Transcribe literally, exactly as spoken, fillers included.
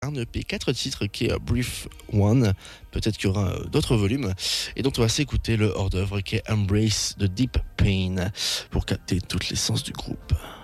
un E P, quatre titres qui est Brief One. Peut-être qu'il y aura d'autres volumes. Et donc on va s'écouter le hors-d'œuvre qui est Embrace the Deep Pain pour capter toute l'essence du groupe.